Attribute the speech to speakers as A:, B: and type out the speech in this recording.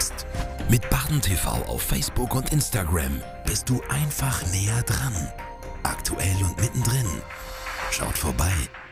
A: bist. Mit Baden TV auf Facebook und Instagram bist du einfach näher dran. Aktuell und mittendrin. Schaut vorbei.